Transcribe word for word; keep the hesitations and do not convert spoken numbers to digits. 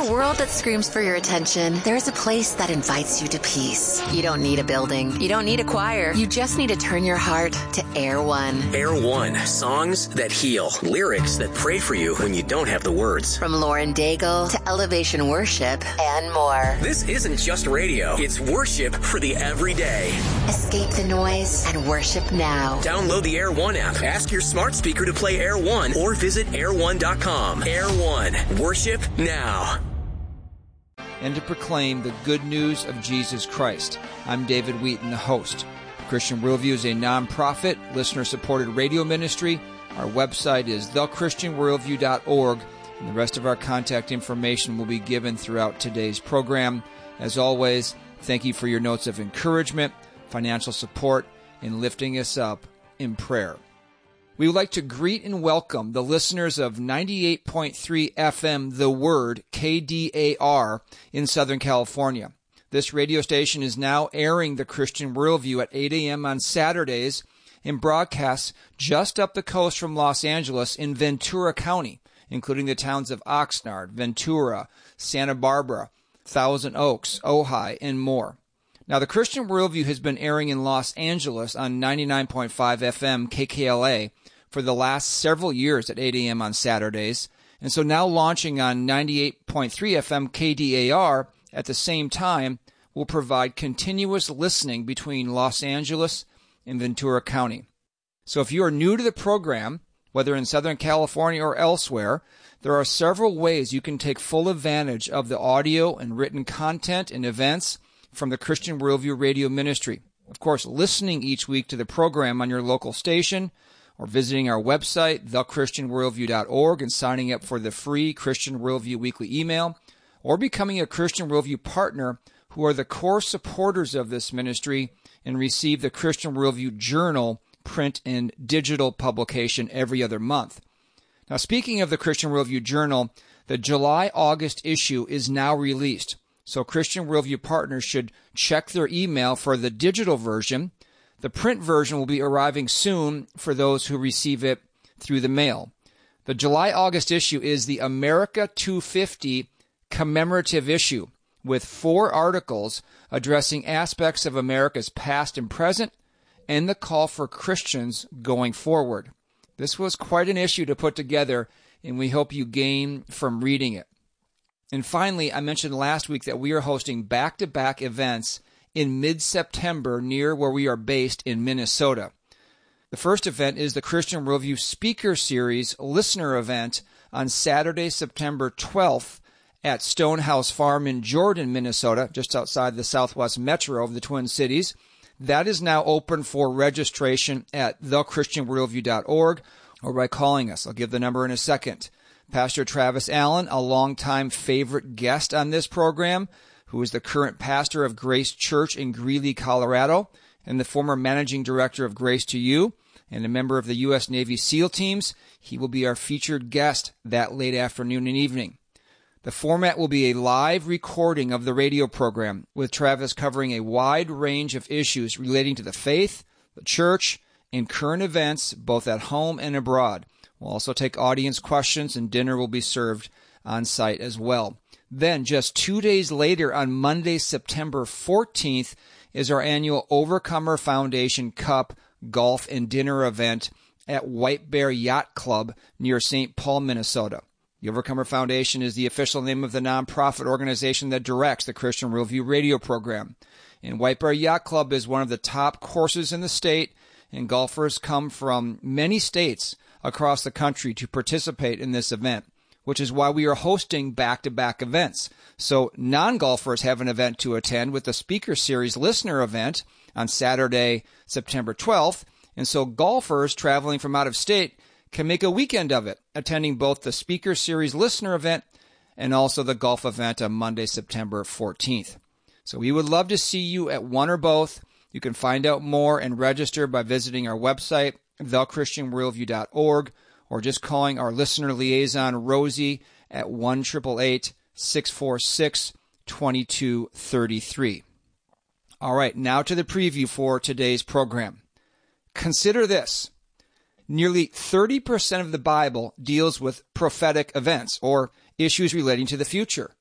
a world that screams for your attention, there's a place that invites you to peace. You don't need a building. You don't need a choir. You just need to turn your heart to Air One. Air One. Songs that heal. Lyrics that pray for you when you don't have the words. From Lauren Daigle to Elevation Worship and more. This isn't just radio. It's worship for the everyday. Escape the noise and worship now. Download the Air One app. Ask your smart speaker to play Air One or visit air one dot com. Air One. Worship now. And to proclaim the good news of Jesus Christ. I'm David Wheaton, the host. Christian Worldview is a non-profit, listener-supported radio ministry. Our website is the christian worldview dot org, and the rest of our contact information will be given throughout today's program. As always, thank you for your notes of encouragement, financial support, and lifting us up in prayer. We would like to greet and welcome the listeners of ninety-eight point three F M The Word, K D A R, in Southern California. This radio station is now airing the Christian Worldview at eight a.m. on Saturdays and broadcasts just up the coast from Los Angeles in Ventura County, including the towns of Oxnard, Ventura, Santa Barbara, Thousand Oaks, Ojai, and more. Now, the Christian Worldview has been airing in Los Angeles on ninety-nine point five F M K K L A for the last several years at eight a.m. on Saturdays, and so now launching on ninety-eight point three F M K D A R at the same time will provide continuous listening between Los Angeles and Ventura County. So if you are new to the program, whether in Southern California or elsewhere, there are several ways you can take full advantage of the audio and written content and events from the Christian Worldview Radio Ministry. Of course, listening each week to the program on your local station, or visiting our website, the christian worldview dot org, and signing up for the free Christian Worldview weekly email, or becoming a Christian Worldview partner who are the core supporters of this ministry and receive the Christian Worldview Journal print and digital publication every other month. Now, speaking of the Christian Worldview Journal, the July-August issue is now released. So Christian Worldview partners should check their email for the digital version. The print version will be arriving soon for those who receive it through the mail. The July-August issue is the America two fifty commemorative issue with four articles addressing aspects of America's past and present and the call for Christians going forward. This was quite an issue to put together, and we hope you gain from reading it. And finally, I mentioned last week that we are hosting back-to-back events in mid-September near where we are based in Minnesota. The first event is the Christian Worldview Speaker Series listener event on Saturday, September twelfth at Stonehouse Farm in Jordan, Minnesota, just outside the southwest metro of the Twin Cities. That is now open for registration at the christian worldview dot org or by calling us. I'll give the number in a second. Pastor Travis Allen, a longtime favorite guest on this program, who is the current pastor of Grace Church in Greeley, Colorado, and the former managing director of Grace to You, and a member of the U S Navy SEAL teams. He will be our featured guest that late afternoon and evening. The format will be a live recording of the radio program, with Travis covering a wide range of issues relating to the faith, the church, and current events, both at home and abroad. We'll also take audience questions, and dinner will be served on site as well. Then, just two days later, on Monday, September fourteenth, is our annual Overcomer Foundation Cup Golf and Dinner event at White Bear Yacht Club near Saint Paul, Minnesota. The Overcomer Foundation is the official name of the nonprofit organization that directs the Christian Worldview radio program. And White Bear Yacht Club is one of the top courses in the state, and golfers come from many states across the country to participate in this event, which is why we are hosting back-to-back events. So non-golfers have an event to attend with the Speaker Series listener event on Saturday, September twelfth, and so golfers traveling from out of state can make a weekend of it, attending both the Speaker Series listener event and also the golf event on Monday, September fourteenth. So we would love to see you at one or both. You can find out more and register by visiting our website, the christian worldview dot org, or just calling our listener liaison, Rosie, at one eight eight eight, six four six, two two three three. All right, now to the preview for today's program. Consider this. Nearly thirty percent of the Bible deals with prophetic events or issues relating to the future.